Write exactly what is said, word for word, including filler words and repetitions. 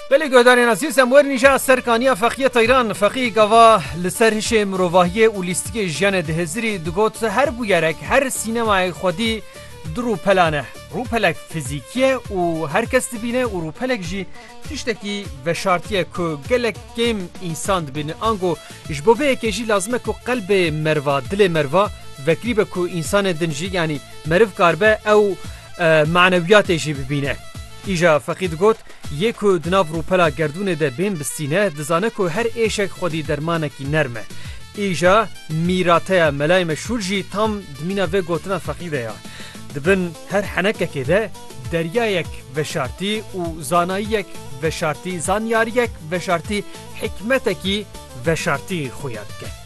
بله گهدارین عزیز امور نیجا سرکانیا فقیه تایران فقیه گوا لسر هشه مروواهیه و لیستگی جان دهزری دگوت هر بویرک هر سینمای خودی درو پلانه رو پلک فیزیکیه و هر کس دبینه و رو پلک جی تشتکی و شرطیه که گلک گیم انسان دبینه آنگو جبوبه که جی لازمه که قلب مروا دل مروا وکریبه که انسان دنجی یعنی مرف کاربه او معنویات جی ببینه ایجا فقید گوت یکو دناف رو پلا گردون ده بین بستینه دزانه که هر ایشک خودی درمانه کی نرمه ایجا میراته ملای مشهور جی تام دمینه و گوتنا فقیده یا دبن هر حنکه که ده دریایک و شرطی و زاناییک و شرطی زانیاریک و شرطی حکمتکی و شرطی خویاد که